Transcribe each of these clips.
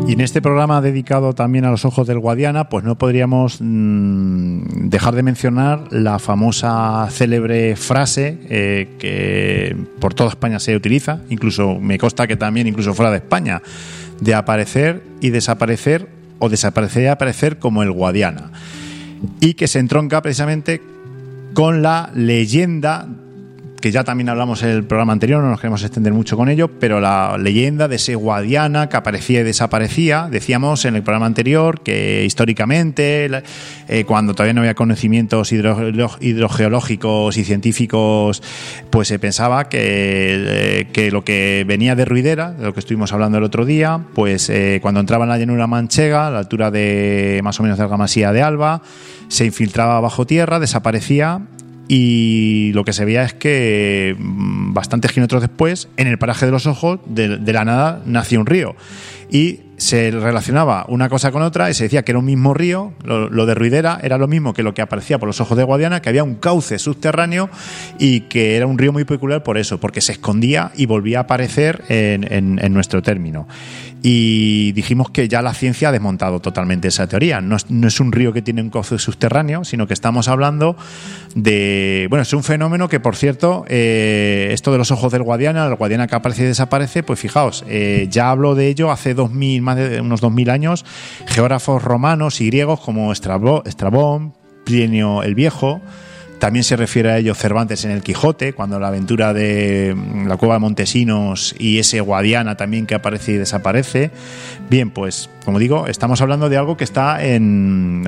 Y en este programa dedicado también a los ojos del Guadiana, pues no podríamos dejar de mencionar la famosa célebre frase que por toda España se utiliza, incluso me consta que también incluso fuera de España, de aparecer y desaparecer, o desaparecer y aparecer como el Guadiana, y que se entronca precisamente con la leyenda, que ya también hablamos en el programa anterior, no nos queremos extender mucho con ello, pero la leyenda de ese Guadiana que aparecía y desaparecía. Decíamos en el programa anterior que históricamente, cuando todavía no había conocimientos hidrogeológicos y científicos, pues se pensaba que lo que venía de Ruidera, de lo que estuvimos hablando el otro día, pues cuando entraba en la llanura manchega, a la altura de más o menos de Argamasía de Alba, se infiltraba bajo tierra, desaparecía. Y lo que se veía es que bastantes kilómetros después, en el paraje de los ojos, de la nada, nació un río. Y se relacionaba una cosa con otra y se decía que era un mismo río. Lo de Ruidera era lo mismo que lo que aparecía por los ojos de Guadiana, que había un cauce subterráneo y que era un río muy peculiar por eso, porque se escondía y volvía a aparecer en nuestro término. Y dijimos que ya la ciencia ha desmontado totalmente esa teoría. No es un río que tiene un cauce subterráneo, sino que estamos hablando de... Bueno, es un fenómeno que, por cierto, esto de los ojos del Guadiana, el Guadiana que aparece y desaparece, pues fijaos, ya habló de ello hace más de unos 2000 años, geógrafos romanos y griegos como Estrabón, Plinio el Viejo. También se refiere a ello Cervantes en el Quijote, cuando la aventura de la cueva de Montesinos y ese Guadiana también que aparece y desaparece. Bien, pues como digo, estamos hablando de algo que está en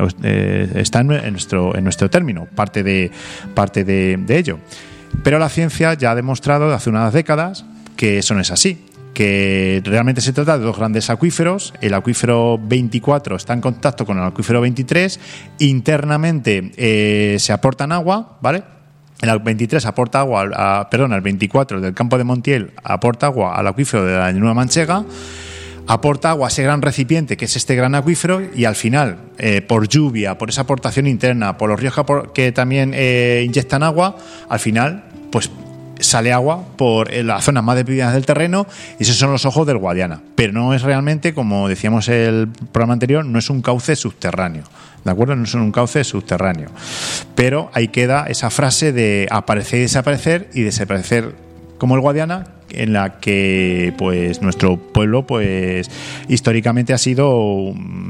nuestro término, parte de ello. Pero la ciencia ya ha demostrado hace unas décadas que eso no es así, que realmente se trata de dos grandes acuíferos. El acuífero 24 está en contacto con el acuífero 23. Internamente se aportan agua, ¿vale? El 23 aporta agua, el 24 del campo de Montiel aporta agua al acuífero de la llanura manchega. Aporta agua a ese gran recipiente que es este gran acuífero, y al final, por lluvia, por esa aportación interna, por los ríos que también inyectan agua, al final, pues sale agua por las zonas más deprimidas del terreno, y esos son los ojos del Guadiana. Pero no es realmente, como decíamos en el programa anterior, no es un cauce subterráneo, ¿de acuerdo? No es un cauce subterráneo. Pero ahí queda esa frase de aparecer y desaparecer como el Guadiana, en la que pues nuestro pueblo pues históricamente ha sido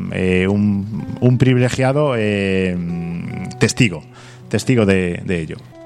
un privilegiado testigo de ello.